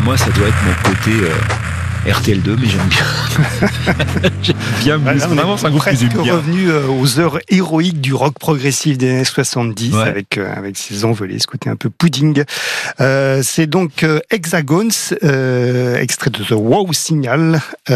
moi, ça doit être mon côté RTL2, mais j'aime bien. J'aime bien. Vraiment, c'est un groupe que j'aime bien. Revenu aux heures héroïques du rock progressif des années 70, avec ses envolées, ce côté un peu pudding. C'est donc Hexagons, extrait de The Wow Signal,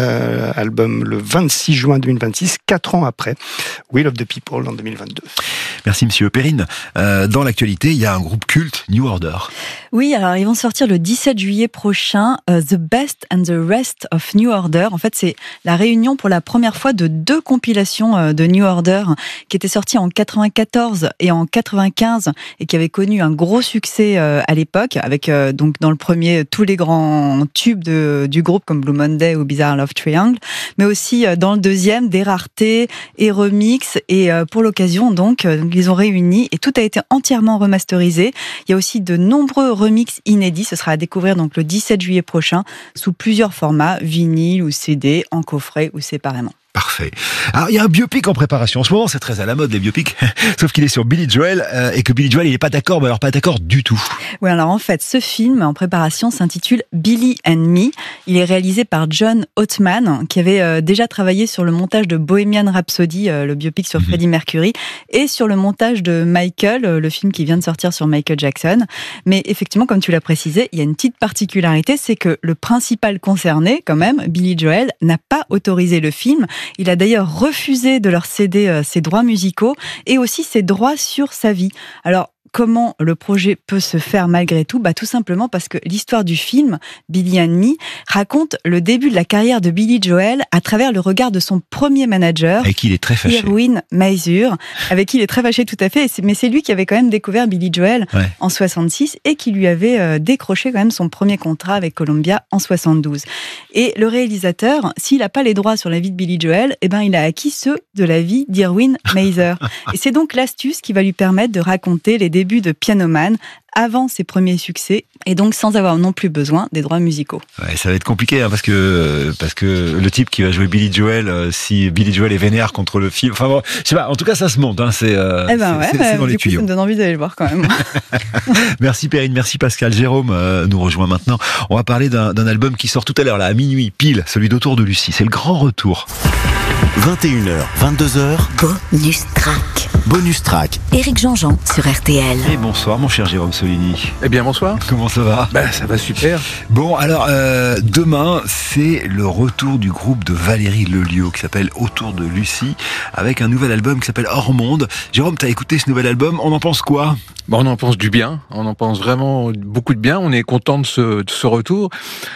album le 26 juin 2026, 4 ans après Will of the People en 2022. Merci Monsieur Perrine. Dans l'actualité, il y a un groupe culte, New Order. Oui, alors ils vont sortir le 17 juillet prochain, The Best and the Rest of New Order. En fait, c'est la réunion pour la première fois de 2 compilations de New Order qui étaient sorties en 94 et en 95 et qui avaient connu un gros succès à l'époque, avec donc dans le premier tous les grands tubes du groupe comme Blue Monday ou Bizarre Love Triangle, mais aussi dans le deuxième des raretés et remix. Et pour l'occasion, donc ils ont réuni et tout a été entièrement remasterisé. Il y a aussi de nombreux remix inédits. Ce sera à découvrir donc le 17 juillet prochain sous plusieurs formats, vinyle ou CD, en coffret ou séparément. Parfait. Alors, il y a un biopic en préparation. En ce moment, c'est très à la mode, les biopics. Sauf qu'il est sur Billy Joel, et que Billy Joel, il n'est pas d'accord, mais alors pas d'accord du tout. Oui, alors en fait, ce film en préparation s'intitule Billy and Me. Il est réalisé par John Ottman, qui avait déjà travaillé sur le montage de Bohemian Rhapsody, le biopic sur Freddie Mercury, et sur le montage de Michael, le film qui vient de sortir sur Michael Jackson. Mais effectivement, comme tu l'as précisé, il y a une petite particularité, c'est que le principal concerné, quand même, Billy Joel, n'a pas autorisé le film. Il a d'ailleurs refusé de leur céder ses droits musicaux et aussi ses droits sur sa vie. Alors, comment le projet peut se faire malgré tout ? Tout simplement parce que l'histoire du film, Billy and Me, raconte le début de la carrière de Billy Joel à travers le regard de son premier manager, avec qui il est très fâché. Irwin Mazur, avec qui il est très fâché tout à fait, mais c'est lui qui avait quand même découvert Billy Joel en 66 et qui lui avait décroché quand même son premier contrat avec Columbia en 72. Et le réalisateur, s'il n'a pas les droits sur la vie de Billy Joel, il a acquis ceux de la vie d'Irwin Mazur. Et c'est donc l'astuce qui va lui permettre de raconter les débuts de Piano Man avant ses premiers succès et donc sans avoir non plus besoin des droits musicaux. Ouais, ça va être compliqué parce que le type qui va jouer Billy Joel, si Billy Joel est vénère contre le film, enfin bon, je sais pas, en tout cas ça se monte, c'est dans les tuyaux. Ça me donne envie d'aller le voir quand même. Merci Perrine, merci Pascal. Jérôme nous rejoint maintenant. On va parler d'un album qui sort tout à l'heure là à minuit pile, celui d'Autour de Lucie. C'est le grand retour. 21h, 22h. Bonus track. Bonus track. Éric Jean-Jean sur RTL. Et bonsoir mon cher Jérôme Solini. Eh bien bonsoir. Comment ça va ? Ça va super. Bon alors demain c'est le retour du groupe de Valérie Lelio qui s'appelle Autour de Lucie avec un nouvel album qui s'appelle Hors Monde. Jérôme, t'as écouté ce nouvel album, on en pense quoi ? On en pense du bien, on en pense vraiment beaucoup de bien, on est content de ce retour.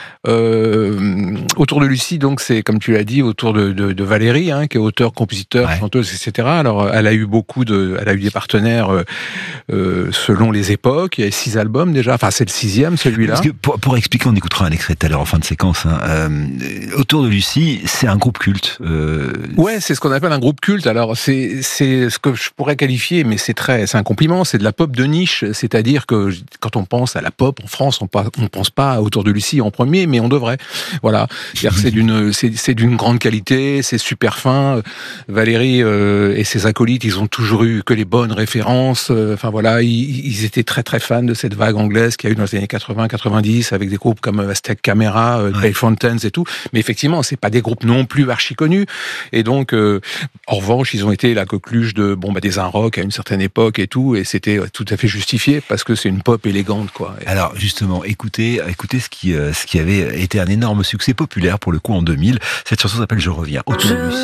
Autour de Lucie, donc c'est comme tu l'as dit, autour de Valérie, qui est auteur, compositeur, chanteuse, etc. Alors elle a eu des partenaires selon les époques. Il y a 6 albums déjà. Enfin c'est le 6e celui-là. Parce que pour expliquer, on écoutera un extrait tout à l'heure en fin de séquence. Autour de Lucie, c'est un groupe culte. Ouais, c'est ce qu'on appelle un groupe culte. Alors c'est ce que je pourrais qualifier, mais c'est un compliment. C'est de la pop de niche, c'est-à-dire que quand on pense à la pop en France, on pense pas à Autour de Lucie en premier, mais on devrait. Voilà. C'est d'une grande qualité, c'est super fin. Valérie et ses acolytes, ils ont toujours eu que les bonnes références. Ils étaient très très fans de cette vague anglaise qu'il y a eu dans les années 80-90 avec des groupes comme Aztec Camera, Dave Fountains et tout. Mais effectivement, c'est pas des groupes non plus archi connus. Et donc, en revanche, ils ont été la coqueluche des un rock à une certaine époque et tout. Et c'était tout à fait justifié parce que c'est une pop élégante, quoi. Alors justement, écoutez ce qui avait été un énorme succès populaire pour le coup en 2000. Cette chanson s'appelle Je reviens. Autour de Lucie.